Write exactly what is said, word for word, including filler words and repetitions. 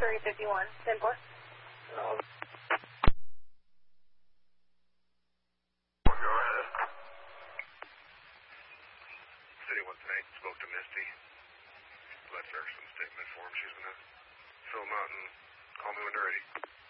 three fifty-one, ten four. Um, Go ahead. City one tonight, spoke to Misty. Left her some statement form she's going to fill them out and call me when they're ready.